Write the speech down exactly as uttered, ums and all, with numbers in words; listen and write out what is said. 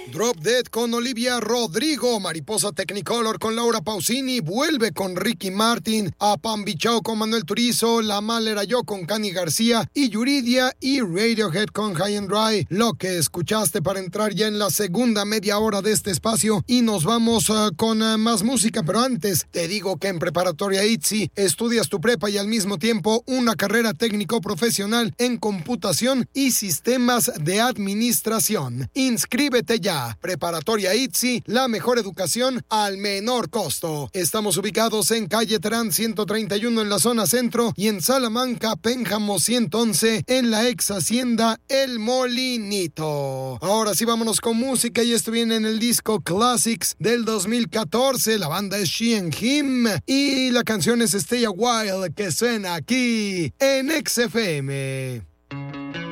Drop Dead con Olivia Rodrigo, Mariposa Technicolor con Laura Pausini, Vuelve con Ricky Martin, Apambichao con Manuel Turizo, La Mal Era Yo con Cani García y Yuridia y Radiohead con High and Dry. Lo que escuchaste para entrar ya en la segunda media hora de este espacio y nos vamos uh, con uh, más música, pero antes te digo que en Preparatoria I T S I estudias tu prepa y al mismo tiempo una carrera técnico profesional en computación y sistemas de administración. Inscríbete ya. Preparatoria I T S I, la mejor educación al menor costo. Estamos ubicados en calle Terán ciento treinta y uno en la zona centro y en Salamanca, Pénjamo ciento once en la ex hacienda El Molinito. Ahora sí vámonos con música y esto viene en el disco Classics del dos mil catorce. La banda es She and Him y la canción es Stay a While, que suena aquí en X F M.